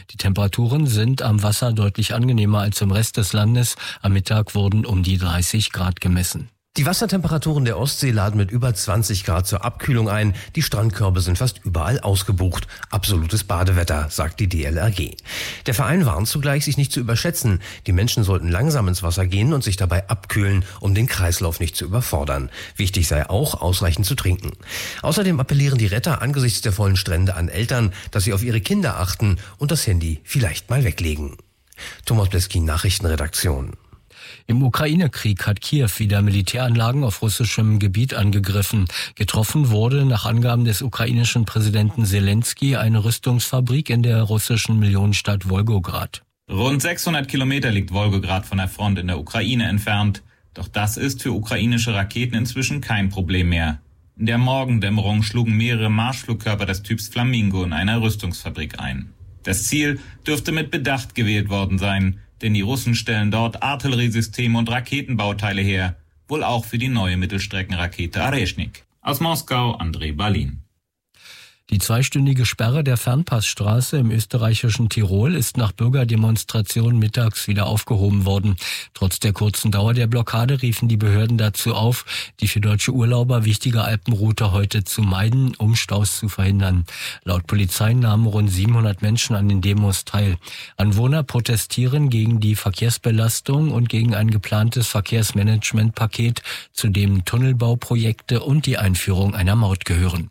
Die Temperaturen sind am Wasser deutlich angenehmer als im Rest des Landes. Am Mittag wurden um die 30 Grad gemessen. Die Wassertemperaturen der Ostsee laden mit über 20 Grad zur Abkühlung ein. Die Strandkörbe sind fast überall ausgebucht. Absolutes Badewetter, sagt die DLRG. Der Verein warnt zugleich, sich nicht zu überschätzen. Die Menschen sollten langsam ins Wasser gehen und sich dabei abkühlen, um den Kreislauf nicht zu überfordern. Wichtig sei auch, ausreichend zu trinken. Außerdem appellieren die Retter angesichts der vollen Strände an Eltern, dass sie auf ihre Kinder achten und das Handy vielleicht mal weglegen. Thomas Bleskin, Nachrichtenredaktion. Im Ukraine-Krieg hat Kiew wieder Militäranlagen auf russischem Gebiet angegriffen. Getroffen wurde nach Angaben des ukrainischen Präsidenten Zelensky eine Rüstungsfabrik in der russischen Millionenstadt Wolgograd. Rund 600 Kilometer liegt Wolgograd von der Front in der Ukraine entfernt. Doch das ist für ukrainische Raketen inzwischen kein Problem mehr. In der Morgendämmerung schlugen mehrere Marschflugkörper des Typs Flamingo in einer Rüstungsfabrik ein. Das Ziel dürfte mit Bedacht gewählt worden sein, denn die Russen stellen dort Artilleriesysteme und Raketenbauteile her, wohl auch für die neue Mittelstreckenrakete Areshnik. Aus Moskau, André Balin. Die zweistündige Sperre der Fernpassstraße im österreichischen Tirol ist nach Bürgerdemonstrationen mittags wieder aufgehoben worden. Trotz der kurzen Dauer der Blockade riefen die Behörden dazu auf, die für deutsche Urlauber wichtige Alpenroute heute zu meiden, um Staus zu verhindern. Laut Polizei nahmen rund 700 Menschen an den Demos teil. Anwohner protestieren gegen die Verkehrsbelastung und gegen ein geplantes Verkehrsmanagementpaket, zu dem Tunnelbauprojekte und die Einführung einer Maut gehören.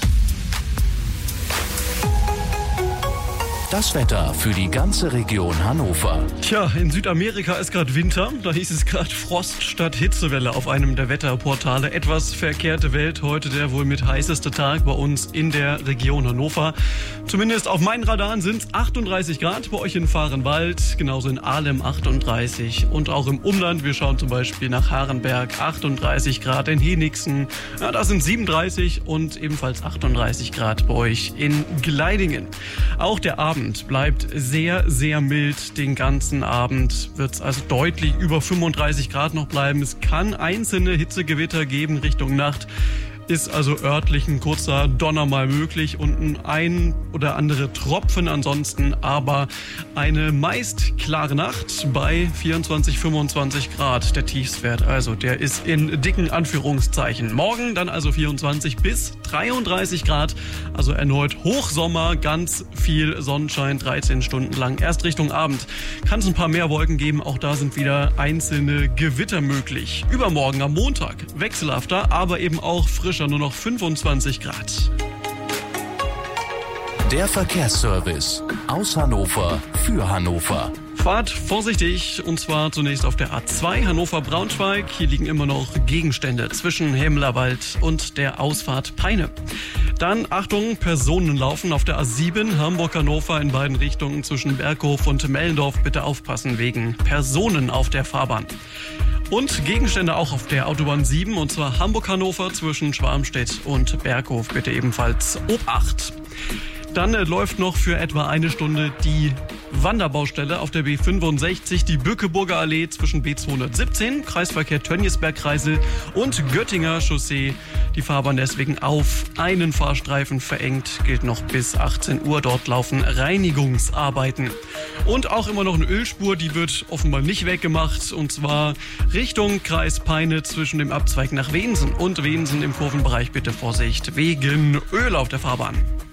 Das Wetter für die ganze Region Hannover. Tja, in Südamerika ist gerade Winter. Da hieß es gerade Frost statt Hitzewelle auf einem der Wetterportale. Etwas verkehrte Welt. Heute der wohl mit heißeste Tag bei uns in der Region Hannover. Zumindest auf meinen Radaren sind es 38 Grad. Bei euch in Vahrenwald, genauso in Ahlem 38. Und auch im Umland, wir schauen zum Beispiel nach Harenberg, 38 Grad. In Henigsen, ja, da sind 37 und ebenfalls 38 Grad bei euch in Gleidingen. Auch der Abend bleibt sehr, sehr mild. Den ganzen Abend wird es also deutlich über 35 Grad noch bleiben. Es kann einzelne Hitzegewitter geben Richtung Nacht. Ist also örtlich ein kurzer Donner mal möglich und ein oder andere Tropfen ansonsten, aber eine meist klare Nacht bei 24, 25 Grad, der Tiefstwert. Also der ist in dicken Anführungszeichen. Morgen dann also 24 bis 33 Grad, also erneut Hochsommer, ganz viel Sonnenschein, 13 Stunden lang. Erst Richtung Abend kann es ein paar mehr Wolken geben, auch da sind wieder einzelne Gewitter möglich. Übermorgen am Montag wechselhafter, aber eben auch frisch, nur noch 25 Grad. Der Verkehrsservice aus Hannover für Hannover. Fahrt vorsichtig, und zwar zunächst auf der A2 Hannover-Braunschweig. Hier liegen immer noch Gegenstände zwischen Hemlerwald und der Ausfahrt Peine. Dann, Achtung, Personen laufen auf der A7 Hamburg-Hannover in beiden Richtungen zwischen Berghof und Mellendorf. Bitte aufpassen wegen Personen auf der Fahrbahn. Und Gegenstände auch auf der Autobahn 7, und zwar Hamburg-Hannover zwischen Schwarmstedt und Berghof. Bitte ebenfalls Obacht. Dann läuft noch für etwa eine Stunde die Wanderbaustelle auf der B65, die Bückeburger Allee zwischen B217, Kreisverkehr Tönniesberg-Kreisel und Göttinger Chaussee. Die Fahrbahn deswegen auf einen Fahrstreifen verengt, gilt noch bis 18 Uhr. Dort laufen Reinigungsarbeiten. Und auch immer noch eine Ölspur, die wird offenbar nicht weggemacht, und zwar Richtung Kreis Peine zwischen dem Abzweig nach Wensen und Wensen im Kurvenbereich. Bitte Vorsicht wegen Öl auf der Fahrbahn.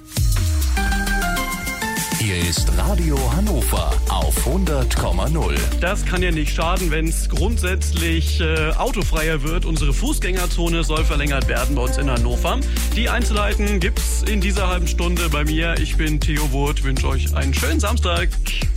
Hier ist Radio Hannover auf 100,0. Das kann ja nicht schaden, wenn es grundsätzlich autofreier wird. Unsere Fußgängerzone soll verlängert werden bei uns in Hannover. Die Einzelheiten gibt's in dieser halben Stunde bei mir. Ich bin Theo Wurth, wünsche euch einen schönen Samstag.